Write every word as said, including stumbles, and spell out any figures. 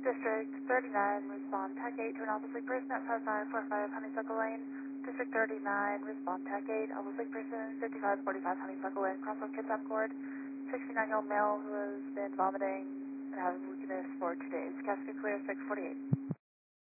District thirty-nine, respond Tech eight to an office person at five five four five Honeysuckle Lane. District thirty-nine, respond Tech eight, office person fifty-five forty-five Honeysuckle Lane, crosswalk kidnap cord. sixty-nine-year-old male who has been vomiting and having weakness for two days. Casket clear six forty-eight.